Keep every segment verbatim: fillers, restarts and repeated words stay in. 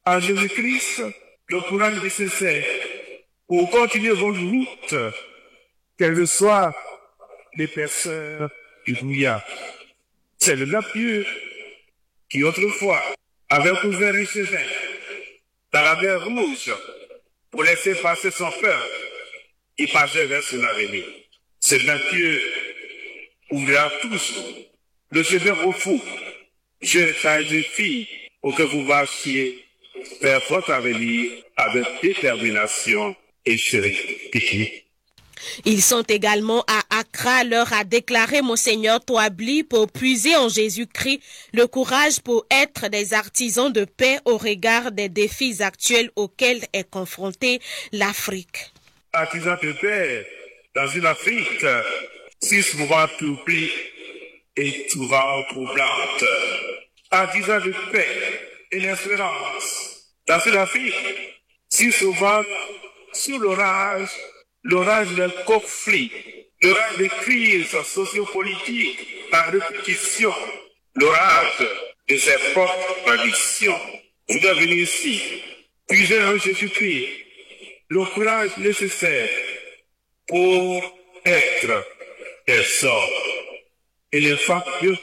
en Jésus-Christ le courage nécessaire pour continuer votre route, quelles que soient l'épaisseur du brouillard. C'est le Dieu qui autrefois avait couvert un chemin dans la mer rouge pour laisser passer son peuple. Il passait vers son avenir. C'est Dieu ouvrira tous le chemin au fond. Je charge de filles pour que vous marchiez vers votre avenir avec détermination et sérénité. Ils sont également à Accra, leur a déclaré Monseigneur Touably, pour puiser en Jésus-Christ le courage pour être des artisans de paix au regard des défis actuels auxquels est confrontée l'Afrique. Artisans de paix dans une Afrique si souvent troublée et souvent troublante. Artisans de paix et d'espérance dans une Afrique si souvent sous l'orage l'orage des conflits, l'orage des crises sociopolitiques par répétition, l'orage de ses propres traditions. Vous devez venir ici, puiser en Jésus-Christ le courage nécessaire pour être des sorts et les femmes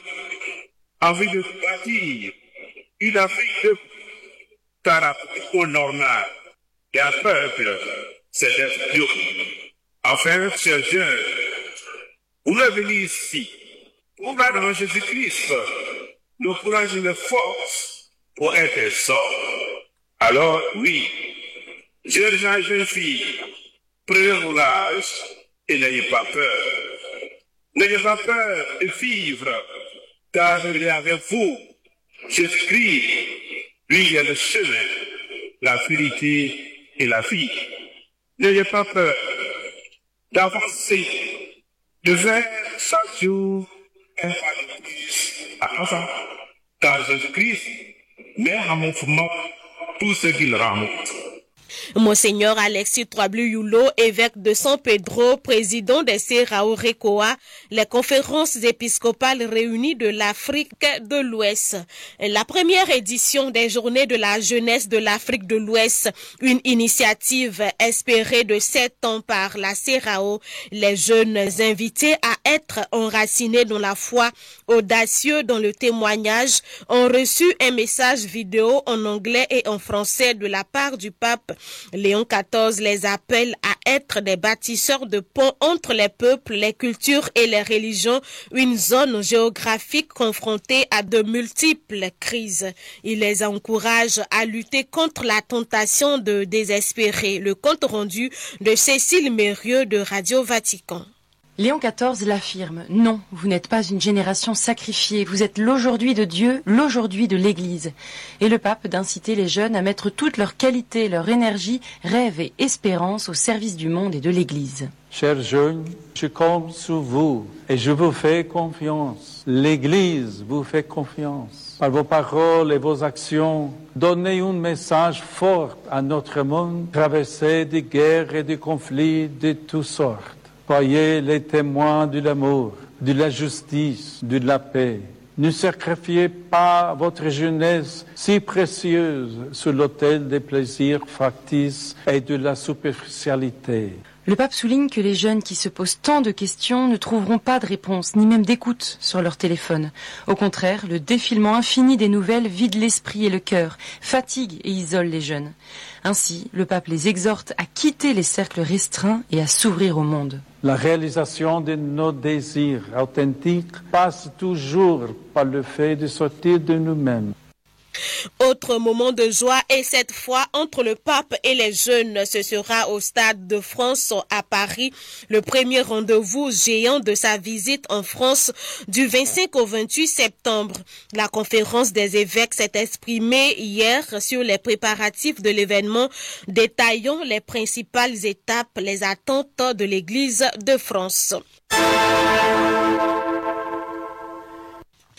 envie de bâtir une Afrique de caractère normal et un peuple. C'est d'être Dieu. Enfin, chers jeunes, vous venez ici, vous venez dans Jésus-Christ, le courage et la force pour être sort. Alors, oui, jeunes gens et jeunes filles, prenez courage et n'ayez pas peur. N'ayez pas peur de vivre, car il est avec vous. Jésus-Christ, lui, il est le chemin, la vérité et la vie. N'ayez pas peur d'avancer, de faire chaque jour un pas de plus à avant, car Jésus-Christ met en mouvement tout ce qu'il remonte. Monseigneur Alexis Touably Yulo, évêque de San Pedro, président des Serrao Recoa, les conférences épiscopales réunies de l'Afrique de l'Ouest. La première édition des Journées de la jeunesse de l'Afrique de l'Ouest, une initiative espérée de sept ans par la Serrao. Les jeunes invités à être enracinés dans la foi, audacieux dans le témoignage, ont reçu un message vidéo en anglais et en français de la part du pape. Léon quatorze les appelle à être des bâtisseurs de ponts entre les peuples, les cultures et les religions, une zone géographique confrontée à de multiples crises. Il les encourage à lutter contre la tentation de désespérer. Le compte rendu de Cécile Mérieux de Radio Vatican. Léon quatorze l'affirme, non, vous n'êtes pas une génération sacrifiée, vous êtes l'aujourd'hui de Dieu, l'aujourd'hui de l'Église. Et le pape d'inciter les jeunes à mettre toutes leurs qualités, leur énergie, rêve et espérance au service du monde et de l'Église. Chers jeunes, je compte sur vous et je vous fais confiance. L'Église vous fait confiance. Par vos paroles et vos actions, donnez un message fort à notre monde, traversé de guerres et de conflits de toutes sortes. Soyez les témoins de l'amour, de la justice, de la paix. Ne sacrifiez pas votre jeunesse si précieuse sur l'autel des plaisirs factices et de la superficialité. Le pape souligne que les jeunes qui se posent tant de questions ne trouveront pas de réponse, ni même d'écoute sur leur téléphone. Au contraire, le défilement infini des nouvelles vide l'esprit et le cœur, fatigue et isole les jeunes. Ainsi, le pape les exhorte à quitter les cercles restreints et à s'ouvrir au monde. La réalisation de nos désirs authentiques passe toujours par le fait de sortir de nous-mêmes. Autre moment de joie, et cette fois entre le pape et les jeunes, ce sera au Stade de France à Paris, le premier rendez-vous géant de sa visite en France du vingt-cinq au vingt-huit septembre. La conférence des évêques s'est exprimée hier sur les préparatifs de l'événement, détaillant les principales étapes, les attentes de l'Église de France.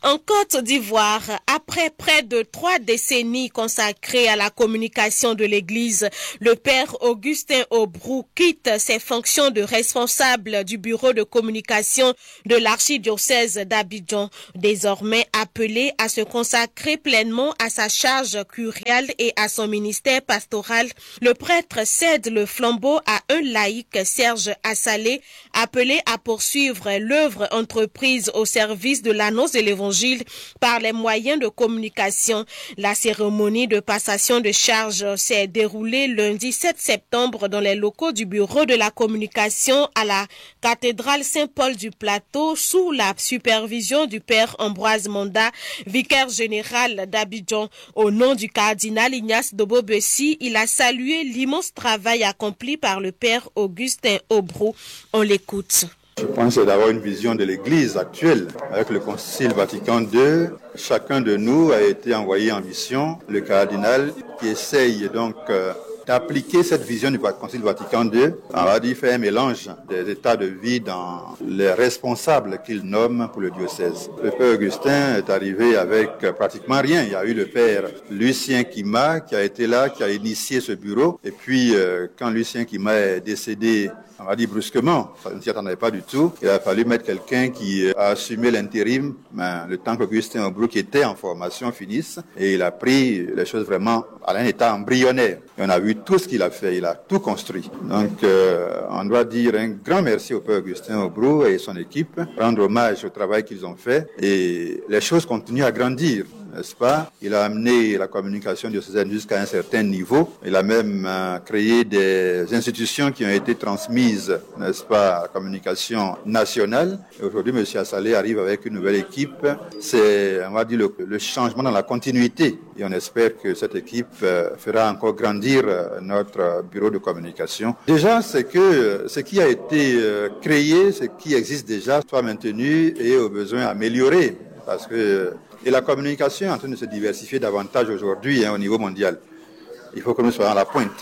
En Côte d'Ivoire, après près de trois décennies consacrées à la communication de l'Église, le père Augustin Aubrou quitte ses fonctions de responsable du bureau de communication de l'archidiocèse d'Abidjan. Désormais appelé à se consacrer pleinement à sa charge curiale et à son ministère pastoral, le prêtre cède le flambeau à un laïc, Serge Assalé, appelé à poursuivre l'œuvre entreprise au service de l'annonce de l'Évangile par les moyens de communication. La cérémonie de passation de charge s'est déroulée lundi sept septembre dans les locaux du bureau de la communication à la cathédrale Saint-Paul du Plateau sous la supervision du père Ambroise Monda, vicaire général d'Abidjan. Au nom du cardinal Ignace Dobo-Bessi, il a salué l'immense travail accompli par le père Augustin Aubrou. On l'écoute. Je pense d'avoir une vision de l'Église actuelle. Avec le Concile Vatican deux, chacun de nous a été envoyé en mission. Le cardinal qui essaye donc euh, d'appliquer cette vision du Concile Vatican deux, on va dire faire un mélange des états de vie dans les responsables qu'il nomme pour le diocèse. Le père Augustin est arrivé avec pratiquement rien. Il y a eu le père Lucien Kima qui a été là, qui a initié ce bureau. Et puis euh, quand Lucien Kima est décédé, on va dire brusquement, on ne s'y attendait pas du tout. Il a fallu mettre quelqu'un qui a assumé l'intérim, ben, le temps qu'Augustin Aubrou, qui était en formation, finisse. Et il a pris les choses vraiment à un état embryonnaire. Et on a vu tout ce qu'il a fait, il a tout construit. Donc, euh, on doit dire un grand merci au père Augustin Aubrou et son équipe, rendre hommage au travail qu'ils ont fait. Et les choses continuent à grandir, n'est-ce pas? Il a amené la communication diocésaine jusqu'à un certain niveau. Il a même euh, créé des institutions qui ont été transmises, n'est-ce pas, à la communication nationale. Et aujourd'hui, M. Assalé arrive avec une nouvelle équipe. C'est, on va dire, le, le changement dans la continuité. Et on espère que cette équipe euh, fera encore grandir euh, notre bureau de communication. Déjà, c'est que ce qui a été euh, créé, ce qui existe déjà, soit maintenu et au besoin amélioré. Parce que et la communication est en train de se diversifier davantage aujourd'hui hein, au niveau mondial. Il faut que nous soyons à la pointe.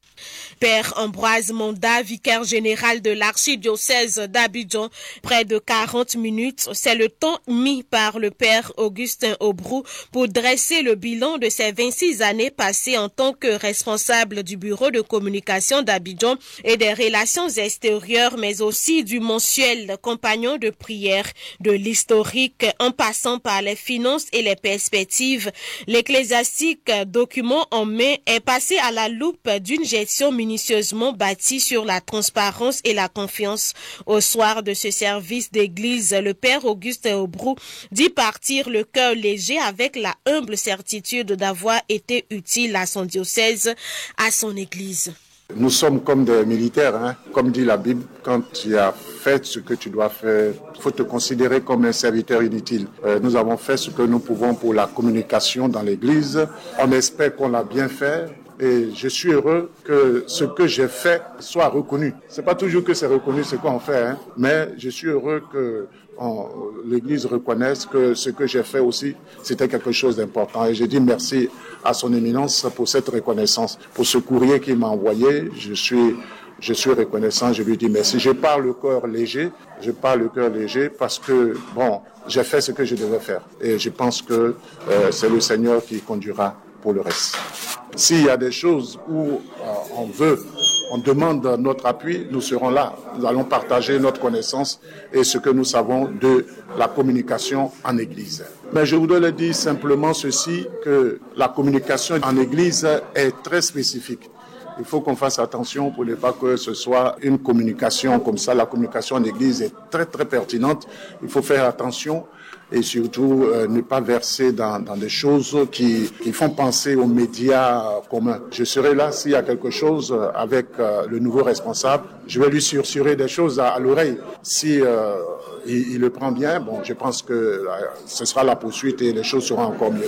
Père Ambroise Monda, vicaire général de l'archidiocèse d'Abidjan, près de quarante minutes, c'est le temps mis par le père Augustin Aubrou pour dresser le bilan de ses vingt-six années passées en tant que responsable du bureau de communication d'Abidjan et des relations extérieures, mais aussi du mensuel compagnon de prière, de l'historique en passant par les finances et les perspectives. L'ecclésiastique, document en main, est passé à la loupe d'une gestion minutieusement bâti sur la transparence et la confiance. Au soir de ce service d'église, le père Augustin Aubrou dit partir le cœur léger avec la humble certitude d'avoir été utile à son diocèse, à son église. Nous sommes comme des militaires, hein. Comme dit la Bible, quand tu as fait ce que tu dois faire, il faut te considérer comme un serviteur inutile. Euh, nous avons fait ce que nous pouvons pour la communication dans l'église. On espère qu'on l'a bien fait. Et je suis heureux que ce que j'ai fait soit reconnu. C'est pas toujours que c'est reconnu ce qu'on fait, hein, mais je suis heureux que on, l'Église reconnaisse que ce que j'ai fait aussi, c'était quelque chose d'important. Et je dis merci à son éminence pour cette reconnaissance, pour ce courrier qu'il m'a envoyé. Je suis, je suis reconnaissant, je lui dis merci. Je parle le cœur léger, je parle le cœur léger parce que, bon, j'ai fait ce que je devais faire. Et je pense que euh, c'est le Seigneur qui conduira pour le reste. S'il y a des choses où euh, on veut, on demande notre appui, nous serons là. Nous allons partager notre connaissance et ce que nous savons de la communication en Église. Mais je voudrais le dire simplement ceci, que la communication en Église est très spécifique. Il faut qu'on fasse attention pour ne pas que ce soit une communication comme ça. La communication en Église est très très pertinente. Il faut faire attention et surtout euh, ne pas verser dans, dans des choses qui, qui font penser aux médias communs. Je serai là s'il y a quelque chose avec euh, le nouveau responsable. Je vais lui susurrer des choses à, à l'oreille. Si euh, il, il le prend bien, bon, je pense que euh, ce sera la poursuite et les choses seront encore mieux.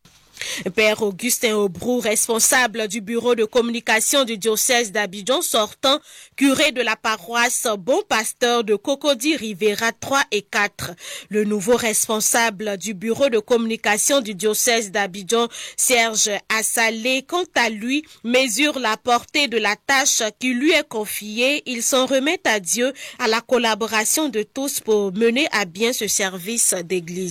Père Augustin Aubrou, responsable du bureau de communication du diocèse d'Abidjan sortant, curé de la paroisse Bon Pasteur de Cocody Rivera trois et quatre. Le nouveau responsable du bureau de communication du diocèse d'Abidjan, Serge Assalé, quant à lui, mesure la portée de la tâche qui lui est confiée. Il s'en remet à Dieu, à la collaboration de tous pour mener à bien ce service d'église.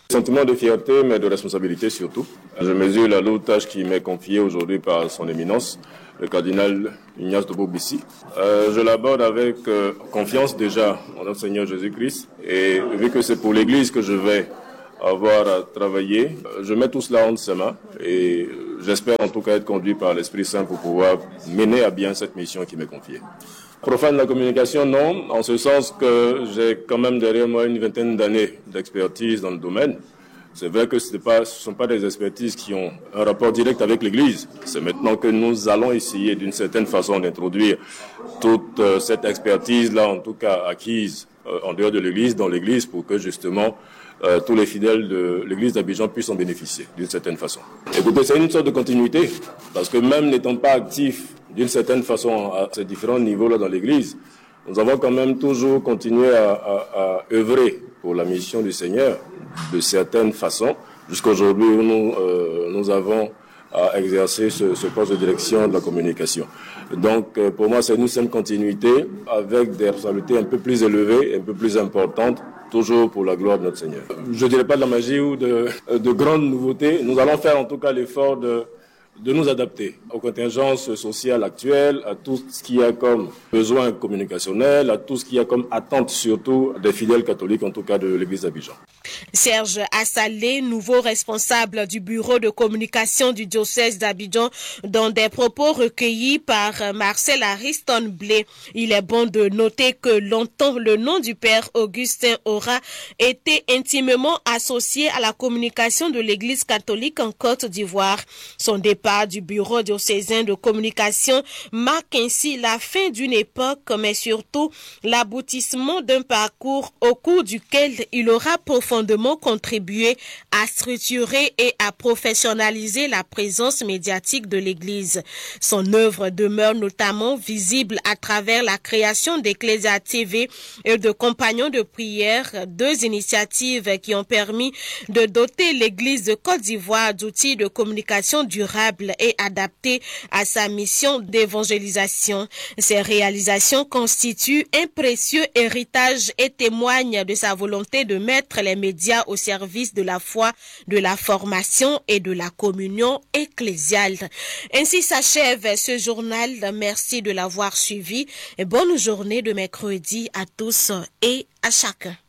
Sentiment de fierté, mais de responsabilité surtout. Je mesure la lourde tâche qui m'est confiée aujourd'hui par son éminence, le cardinal Ignace de Beaubissi. Euh, je l'aborde avec euh, confiance déjà en notre Seigneur Jésus-Christ. Et vu que c'est pour l'Église que je vais avoir à travailler, je mets tout cela entre ses mains. Et j'espère en tout cas être conduit par l'Esprit Saint pour pouvoir mener à bien cette mission qui m'est confiée. Profane de la communication, non, en ce sens que j'ai quand même derrière moi une vingtaine d'années d'expertise dans le domaine. C'est vrai que ce ne sont pas des expertises qui ont un rapport direct avec l'Église. C'est maintenant que nous allons essayer d'une certaine façon d'introduire toute euh, cette expertise-là, en tout cas acquise euh, en dehors de l'Église, dans l'Église, pour que justement euh, tous les fidèles de l'Église d'Abidjan puissent en bénéficier d'une certaine façon. Écoutez, c'est une sorte de continuité, parce que même n'étant pas actifs d'une certaine façon à ces différents niveaux-là dans l'Église, nous avons quand même toujours continué à, à, à œuvrer pour la mission du Seigneur de certaines façons, jusqu'aujourd'hui où nous, euh, nous avons à exercer ce, ce poste de direction de la communication. Donc euh, pour moi c'est une saine continuité avec des responsabilités un peu plus élevées, un peu plus importantes, toujours pour la gloire de notre Seigneur. Je ne dirais pas de la magie ou de, de grandes nouveautés, nous allons faire en tout cas l'effort de de nous adapter aux contingences sociales actuelles, à tout ce qu'il y a comme besoin communicationnel, à tout ce qu'il y a comme attente surtout des fidèles catholiques, en tout cas de l'Église d'Abidjan. Serge Assalé, nouveau responsable du bureau de communication du diocèse d'Abidjan, dans des propos recueillis par Marcel Ariston Blé. Il est bon de noter que longtemps le nom du père Augustin aura été intimement associé à la communication de l'Église catholique en Côte d'Ivoire. Son départ du bureau diocésain de communication marque ainsi la fin d'une époque, mais surtout l'aboutissement d'un parcours au cours duquel il aura profondément contribué à structurer et à professionnaliser la présence médiatique de l'Église. Son œuvre demeure notamment visible à travers la création d'Ecclesia T V et de Compagnons de prière, deux initiatives qui ont permis de doter l'Église de Côte d'Ivoire d'outils de communication durable et adapté à sa mission d'évangélisation. Ces réalisations constituent un précieux héritage et témoignent de sa volonté de mettre les médias au service de la foi, de la formation et de la communion ecclésiale. Ainsi s'achève ce journal. Merci de l'avoir suivi et bonne journée de mercredi à tous et à chacun.